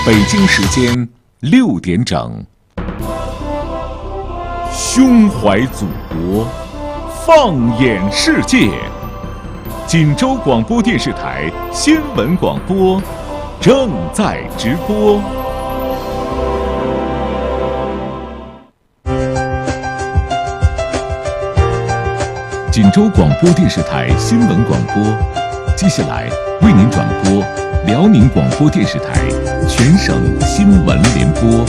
北京时间6点整。胸怀祖国，放眼世界。锦州广播电视台新闻广播正在直播。锦州广播电视台新闻广播，接下来为您转播辽宁广播电视台全省新闻联播。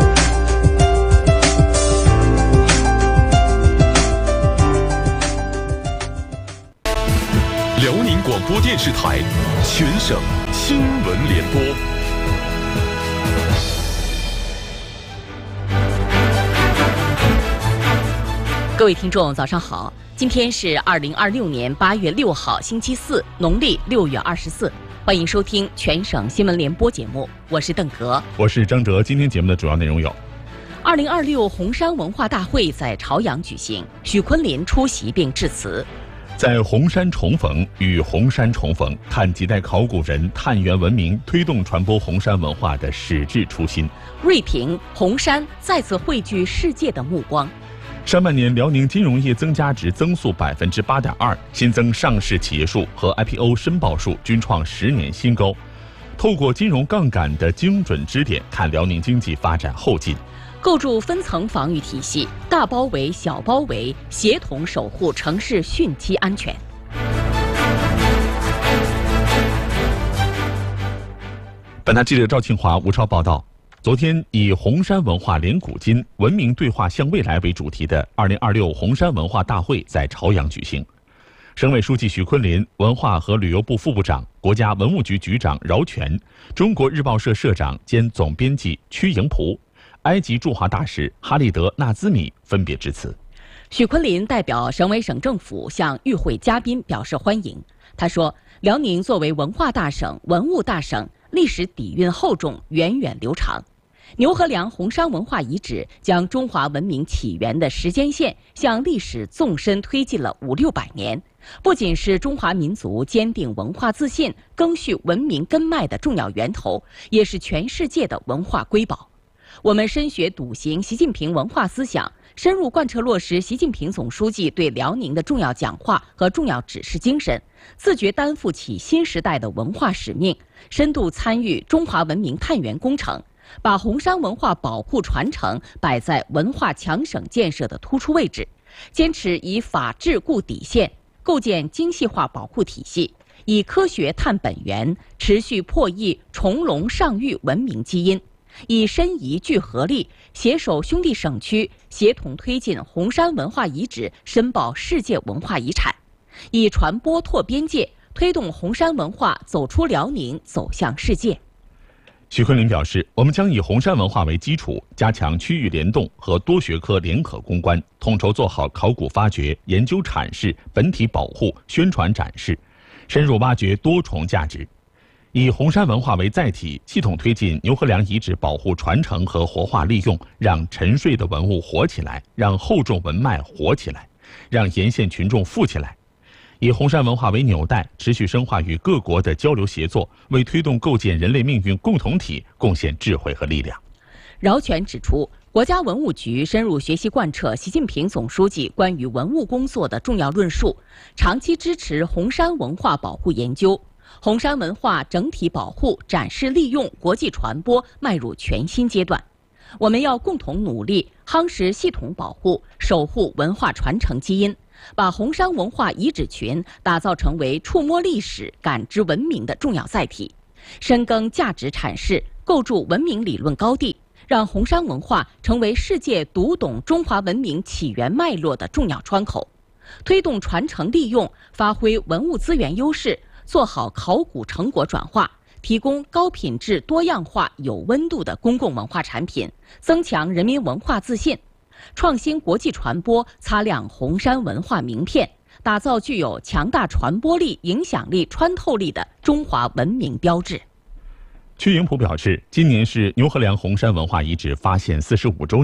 辽宁广播电视台全省新闻联播。 各位听众，早上好！今天是2026年8月6号，星期四，农历6月24。欢迎收听全省新闻联播节目，我是邓格， 我是张哲。今天节目的主要内容有 ：2026红山文化大会在朝阳举行，许昆林出席并致辞。 在红山重逢，与红山重逢，看几代考古人探源文明，推动传播红山文化的始至初心。 锐评红山再次汇聚世界的目光。 上半年，辽宁金融业增加值增速8.2%，新增上市企业数和 IPO 申报数均创10年新高。透过金融杠杆的精准支点，看辽宁经济发展后劲。 构筑分层防御体系，大包围、小包围，协同守护城市汛期安全。 本台记者赵庆华、吴超报道。昨天，以红山文化连古今，文明对话向未来为主题的2026红山文化大会在朝阳举行。省委书记许昆林、文化和旅游部副部长、国家文物局局长饶全、中国日报社社长兼总编辑屈迎璞、埃及驻华大使哈利德·纳兹米分别致辞。 许昆林代表省委省政府向与会嘉宾表示欢迎。他说，辽宁作为文化大省、文物大省，历史底蕴厚重，源远流长。牛河梁红山文化遗址将中华文明起源的时间线向历史纵深推进了500-600年，不仅是中华民族坚定文化自信、赓续文明根脉的重要源头，也是全世界的文化瑰宝。我们深学笃行习近平文化思想，深入贯彻落实习近平总书记对辽宁的重要讲话和重要指示精神，自觉担负起新时代的文化使命，深度参与中华文明探源工程，把红山文化保护传承摆在文化强省建设的突出位置，坚持以法治固底线，构建精细化保护体系，以科学探本源，持续破译重龙上域文明基因，以申遗聚合力，携手兄弟省区，协同推进红山文化遗址申报世界文化遗产，以传播拓边界，推动红山文化走出辽宁，走向世界。 许昆林表示，我们将以红山文化为基础，加强区域联动和多学科联合攻关，统筹做好考古发掘、研究阐释、本体保护、宣传展示，深入挖掘多重价值。以红山文化为载体，系统推进牛河梁遗址保护传承和活化利用，让沉睡的文物活起来，让厚重文脉活起来，让沿线群众富起来。以红山文化为纽带，持续深化与各国的交流协作，为推动构建人类命运共同体贡献智慧和力量。 饶全指出，国家文物局深入学习贯彻习近平总书记关于文物工作的重要论述，长期支持红山文化保护研究，红山文化整体保护、展示利用、国际传播迈入全新阶段。我们要共同努力，夯实系统保护，守护文化传承基因，把红山文化遗址群打造成为触摸历史、感知文明的重要载体，深耕价值阐释，构筑文明理论高地，让红山文化成为世界读懂中华文明起源脉络的重要窗口，推动传承利用，发挥文物资源优势，做好考古成果转化，提供高品质、多样化、有温度的公共文化产品，增强人民文化自信，创新国际传播，擦亮红山文化名片，打造具有强大传播力、影响力、穿透力的中华文明标志。 屈迎璞表示，今年是牛河梁红山文化遗址发现45周年，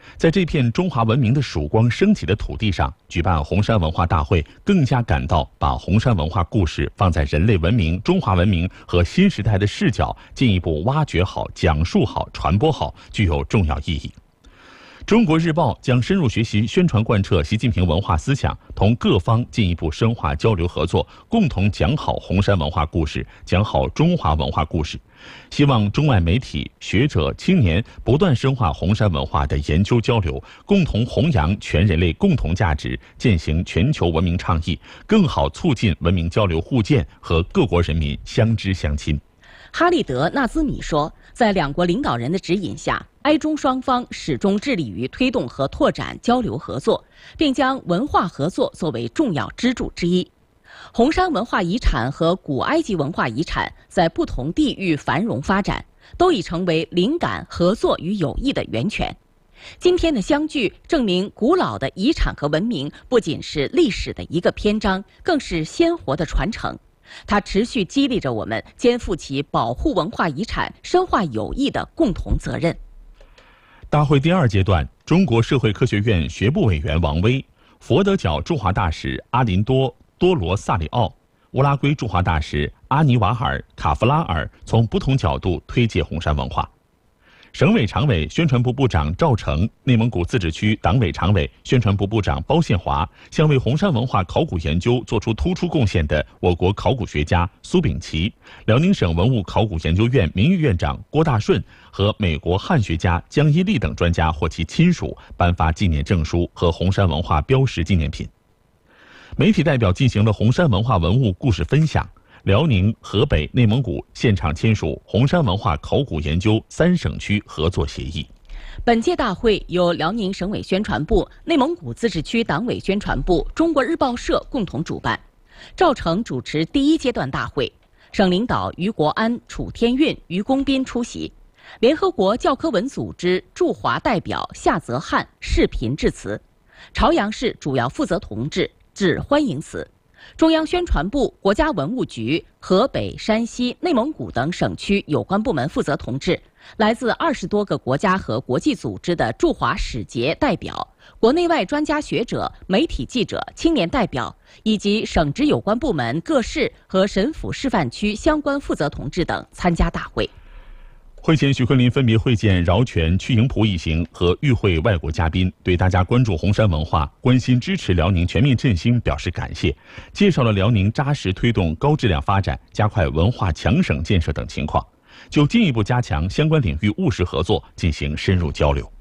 在这片中华文明的曙光升起的土地上，举办红山文化大会，更加感到把红山文化故事放在人类文明、中华文明和新时代的视角，进一步挖掘好、讲述好、传播好，具有重要意义。中国日报将深入学习、宣传贯彻习近平文化思想，同各方进一步深化交流合作，共同讲好红山文化故事，讲好中华文化故事。希望中外媒体、学者、青年不断深化红山文化的研究交流，共同弘扬全人类共同价值，践行全球文明倡议，更好促进文明交流互鉴和各国人民相知相亲。 哈利德·纳兹米说，在两国领导人的指引下，埃中双方始终致力于推动和拓展交流合作，并将文化合作作为重要支柱之一。红山文化遗产和古埃及文化遗产在不同地域繁荣发展，都已成为灵感、合作与友谊的源泉。今天的相聚证明，古老的遗产和文明不仅是历史的一个篇章，更是鲜活的传承。它持续激励着我们肩负起保护文化遗产、深化友谊的共同责任。 大会第二阶段，中国社会科学院学部委员王威、佛得角驻华大使阿林多·多罗萨里奥、乌拉圭驻华大使阿尼瓦尔·卡夫拉尔从不同角度推介红山文化。省委常委、宣传部部长赵成、内蒙古自治区党委常委、宣传部部长包宪华向为红山文化考古研究做出突出贡献的我国考古学家苏秉琦、辽宁省文物考古研究院名誉院长郭大顺和美国汉学家江一力等专家或其亲属颁发纪念证书和红山文化标识纪念品。媒体代表进行了红山文化文物故事分享。辽宁、河北、内蒙古现场签署红山文化考古研究3省区合作协议。 本届大会由辽宁省委宣传部、内蒙古自治区党委宣传部、中国日报社共同主办。赵成主持第一阶段大会，省领导于国安、楚天运、于公斌出席。联合国教科文组织驻华代表夏泽汉视频致辞，朝阳市主要负责同志致欢迎词。中央宣传部、国家文物局、河北、山西、内蒙古等省区有关部门负责同志，来自20多个国家和国际组织的驻华使节代表、国内外专家学者、媒体记者、青年代表，以及省直有关部门、各市和省府示范区相关负责同志等参加大会。 会前，徐昆林分别会见饶全、屈迎蒲一行和与会外国嘉宾，对大家关注红山文化、关心支持辽宁全面振兴表示感谢，介绍了辽宁扎实推动高质量发展、加快文化强省建设等情况，就进一步加强相关领域务实合作进行深入交流。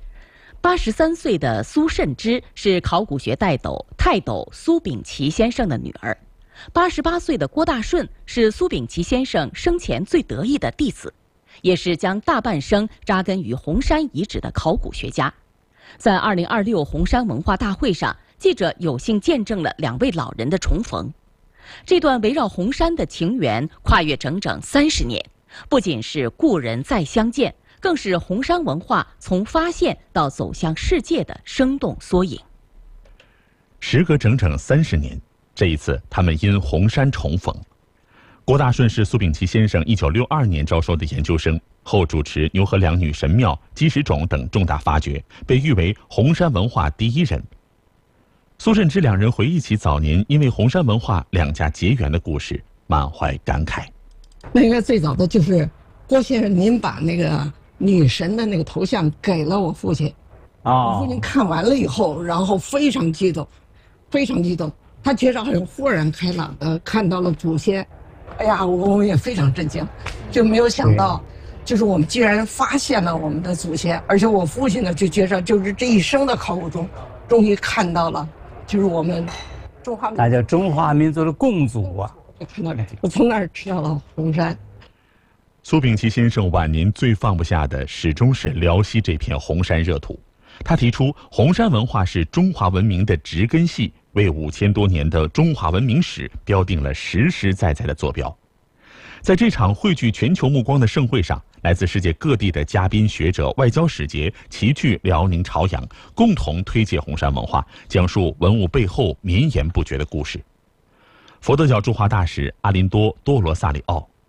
83岁的苏慎之是考古学泰斗苏秉琦先生的女儿，88岁的郭大顺是苏秉琦先生生前最得意的弟子，也是将大半生扎根于红山遗址的考古学家。在2026红山文化大会上，记者有幸见证了2位老人的重逢。这段围绕红山的情缘跨越整整30年，不仅是故人再相见，更是红山文化从发现到走向世界的生动缩影。 时隔整整30年，这一次他们因红山重逢。郭大顺是苏秉琦先生1962年招收的研究生，后主持牛河梁女神庙、鸡石冢等重大发掘，被誉为红山文化第一人。苏慎之2人回忆起早年因为红山文化2家结缘的故事，满怀感慨。 那个最早的就是郭先生，您把那个女神的那个头像给了我父亲，我父亲看完了以后，然后非常激动，非常激动，他觉得很豁然开朗的看到了祖先。哎呀，我们也非常震惊，就没有想到，就是我们居然发现了我们的祖先，而且我父亲呢就觉着，就是这一生的考古中，终于看到了，就是我们中华民族， 那叫中华民族的共祖啊！ 看到我从那儿知道了红山。 苏秉琦先生晚年最放不下的，始终是辽西这片红山热土。他提出，红山文化是中华文明的植根系，为5000多年的中华文明史标定了实实在在的坐标。在这场汇聚全球目光的盛会上，来自世界各地的嘉宾、学者、外交使节齐聚辽宁朝阳，共同推介红山文化，讲述文物背后绵延不绝的故事。佛得角驻华大使阿林多·多罗萨里奥，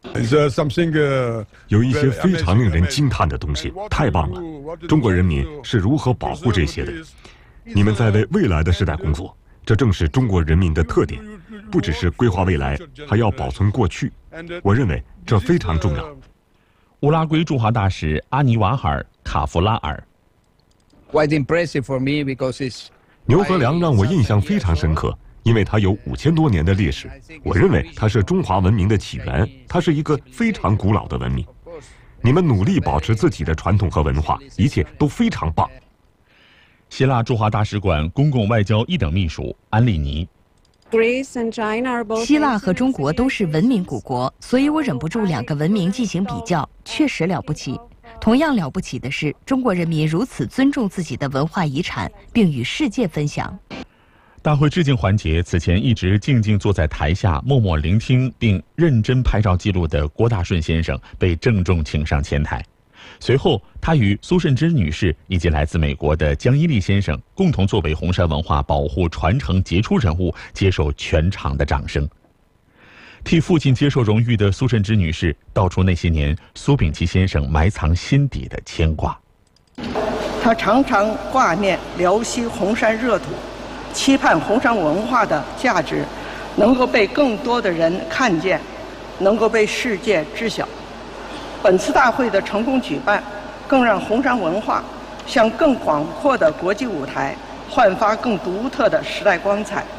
有一些非常令人惊叹的东西，太棒了！中国人民是如何保护这些的？你们在为未来的时代工作，这正是中国人民的特点。不只是规划未来，还要保存过去。我认为这非常重要。 乌拉圭驻华大使阿尼瓦尔·卡弗拉尔。 牛河梁让我印象非常深刻，因为它有5000多年的历史。我认为它是中华文明的起源，它是一个非常古老的文明。你们努力保持自己的传统和文化，一切都非常棒。 希腊驻华大使馆公共外交一等秘书安利尼。 希腊和中国都是文明古国，所以我忍不住两个文明进行比较，确实了不起。同样了不起的是，中国人民如此尊重自己的文化遗产，并与世界分享。 大会致敬环节，此前一直静静坐在台下默默聆听并认真拍照记录的郭大顺先生被郑重请上前台。随后，他与苏慎之女士以及来自美国的江一力先生共同作为红山文化保护传承杰出人物，接受全场的掌声。替父亲接受荣誉的苏慎之女士道出那些年苏秉琦先生埋藏心底的牵挂。 他常常挂念辽西红山热土，期盼红山文化的价值能够被更多的人看见，能够被世界知晓。本次大会的成功举办，更让红山文化向更广阔的国际舞台焕发更独特的时代光彩。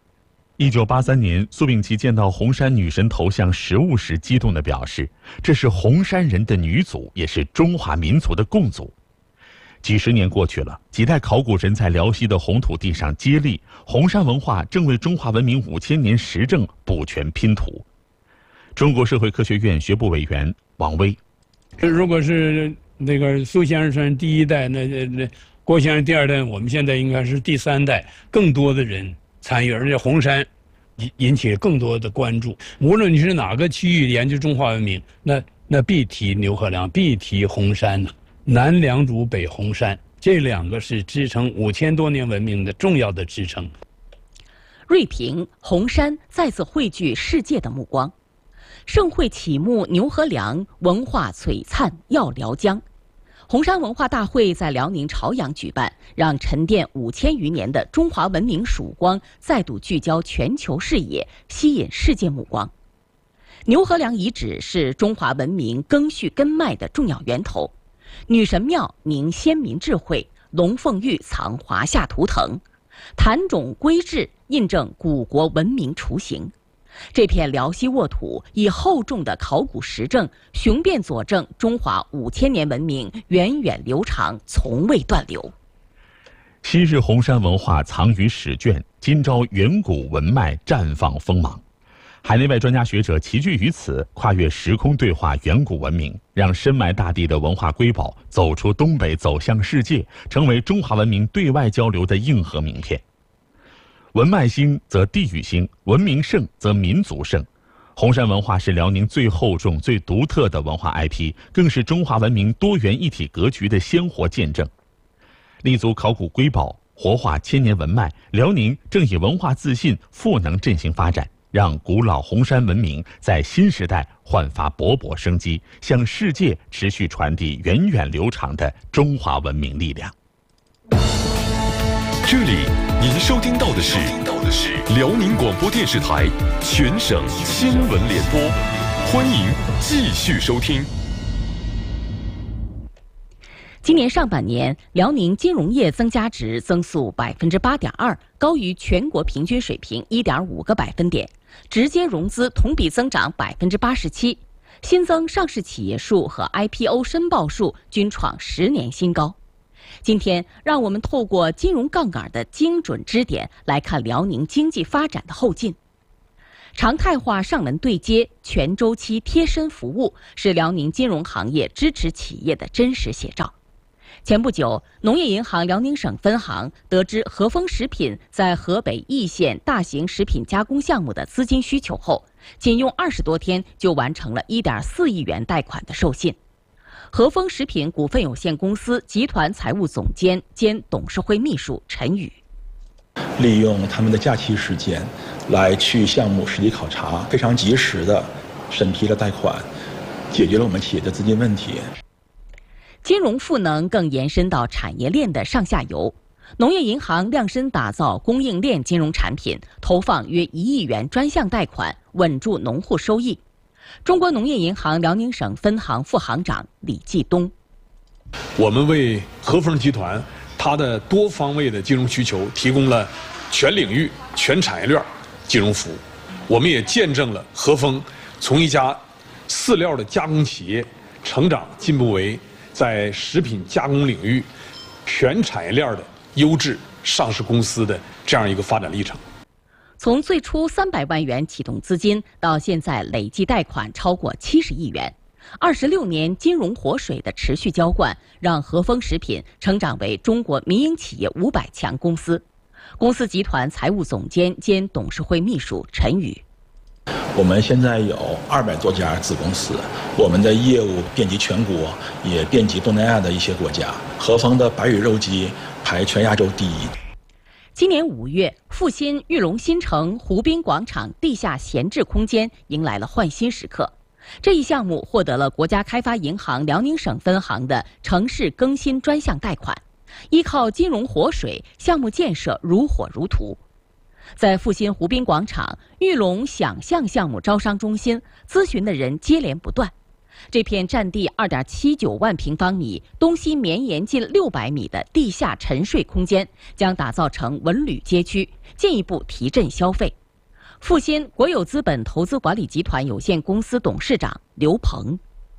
1983年，苏秉琦见到红山女神头像实物时，激动地表示：“这是红山人的女祖，也是中华民族的共祖。”几十年过去了，几代考古人在辽西的红土地上接力，红山文化正为中华文明5000年实证补全拼图。中国社会科学院学部委员王威： 如果是那个苏先生第一代，那郭先生第二代，我们现在应该是第三代，更多的人参与，而且红山引起更多的关注。无论你是哪个区域研究中华文明，那必提牛河梁，必提红山呢。南良渚，北红山，这两个是支撑5000多年文明的重要的支撑。 瑞平红山再次汇聚世界的目光。盛会启幕牛河梁，文化璀璨耀辽江。红山文化大会在辽宁朝阳举办，让沉淀5000余年的中华文明曙光再度聚焦全球视野，吸引世界目光。牛河梁遗址是中华文明更续根脉的重要源头，女神庙凝先民智慧，龙凤玉藏华夏图腾，坛冢龟质印证古国文明雏形。这片辽西沃土以厚重的考古实证雄辩佐证中华5000年文明源远流长，从未断流。 昔日红山文化藏于史卷，今朝远古文脉绽放锋芒。海内外专家学者齐聚于此，跨越时空对话远古文明，让深埋大地的文化瑰宝走出东北，走向世界，成为中华文明对外交流的硬核名片。文脉兴则地域兴，文明盛则民族盛。红山文化是辽宁最厚重、最独特的文化 IP， 更是中华文明多元一体格局的鲜活见证。立足考古瑰宝，活化千年文脉，辽宁正以文化自信、赋能振兴发展，让古老红山文明在新时代焕发勃勃生机，向世界持续传递源远流长的中华文明力量。 这里您收听到的是辽宁广播电视台全省新闻联播，欢迎继续收听。 今年上半年，辽宁金融业增加值增速8.2%，高于全国平均水平1.5个百分点，直接融资同比增长87%，新增上市企业数和 IPO 申报数均创10年新高。今天，让我们透过金融杠杆的精准支点来看辽宁经济发展的后劲。常态化上门对接、全周期贴身服务是辽宁金融行业支持企业的真实写照。前不久，农业银行辽宁省分行得知和风食品在河北易县大型食品加工项目的资金需求后，仅用20多天就完成了1.4亿元贷款的授信。和风食品股份有限公司集团财务总监兼董事会秘书陈宇， 利用他们的假期时间来去项目实地考察，非常及时的审批了贷款，解决了我们企业的资金问题。 金融赋能更延伸到产业链的上下游。农业银行量身打造供应链金融产品，投放约1亿元专项贷款，稳住农户收益。中国农业银行辽宁省分行副行长李继东： 我们为合丰集团它的多方位的金融需求提供了全领域、全产业链金融服务。我们也见证了合丰从一家饲料的加工企业成长进步为在食品加工领域全产业链的优质上市公司的这样一个发展历程。 从最初300万元启动资金到现在累计贷款超过70亿元，26年金融活水的持续浇灌，让合丰食品成长为中国民营企业500强公司。公司集团财务总监兼董事会秘书陈宇： 我们现在有200多家子公司，我们的业务遍及全国，也遍及东南亚的一些国家。合丰的白羽肉鸡排全亚洲第1。 今年5月，阜新玉龙新城湖滨广场地下闲置空间迎来了焕新时刻。这一项目获得了国家开发银行辽宁省分行的城市更新专项贷款，依靠金融活水，项目建设如火如荼。在阜新湖滨广场玉龙想象项目招商中心，咨询的人接连不断。这片占地2.79万平方米、东西绵延近600米的地下沉睡空间，将打造成文旅街区，进一步提振消费。阜新国有资本投资管理集团有限公司董事长刘鹏：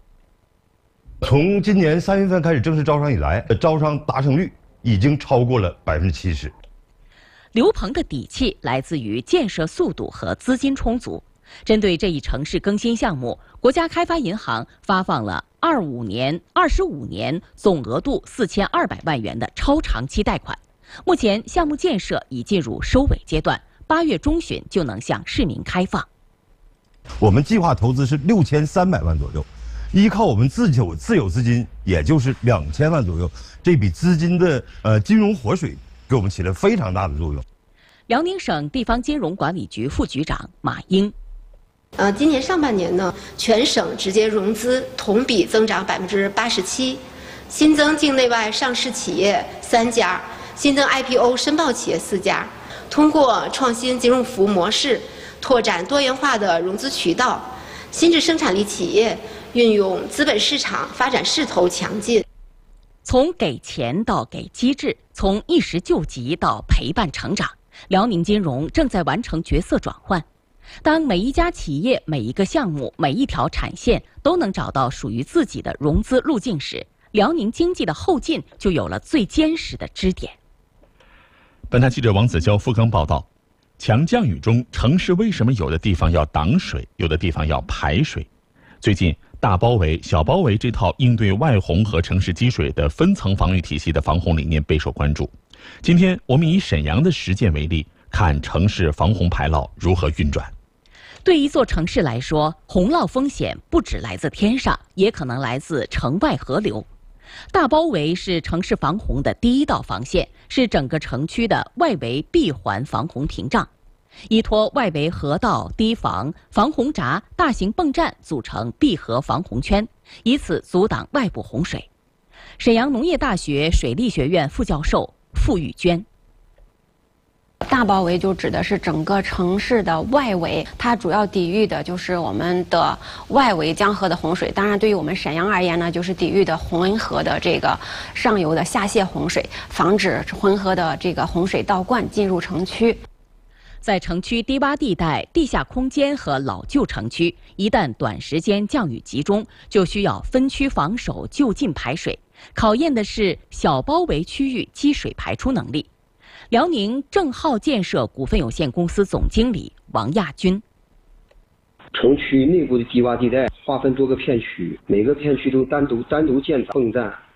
从今年3月份开始正式招商以来，招商达成率已经超过了70%。 刘鹏的底气来自于建设速度和资金充足。针对这一城市更新项目，国家开发银行发放了25年总额度4200万元的超长期贷款。目前项目建设已进入收尾阶段，8月中旬就能向市民开放。 我们计划投资是6300万左右，依靠我们自有资金，也就是2000万左右。这笔资金的金融活水给我们起了非常大的作用。 辽宁省地方金融管理局副局长马英： 今年上半年呢，全省直接融资同比增长87%，新增境内外上市企业3家，新增 IPO 申报企业4家。通过创新金融服务模式，拓展多元化的融资渠道，新质生产力企业运用资本市场发展势头强劲。 从给钱到给机制，从一时救急到陪伴成长，辽宁金融正在完成角色转换。当每一家企业、每一个项目、每一条产线都能找到属于自己的融资路径时，辽宁经济的后劲就有了最坚实的支点。 本台记者王子娇、付庚报道：强降雨中，城市为什么有的地方要挡水，有的地方要排水？最近，大包围、小包围这套应对外洪和城市积水的分层防御体系的防洪理念备受关注。今天，我们以沈阳的实践为例，看城市防洪排涝如何运转。 对一座城市来说，洪涝风险不只来自天上，也可能来自城外河流。大包围是城市防洪的第一道防线，是整个城区的外围闭环防洪屏障。依托外围河道、堤防、防洪闸、大型泵站组成闭合防洪圈，以此阻挡外部洪水。沈阳农业大学水利学院副教授付玉娟： 大包围就指的是整个城市的外围，它主要抵御的就是我们的外围江河的洪水。当然，对于我们沈阳而言呢，就是抵御的浑温河的这个上游的下泄洪水，防止浑河的这个洪水倒灌进入城区。 在城区低洼地带、地下空间和老旧城区，一旦短时间降雨集中，就需要分区防守、就近排水，考验的是小包围区域积水排出能力。辽宁正浩建设股份有限公司总经理王亚军： 城区内部的低洼地带划分多个片区，每个片区都单独建泵站，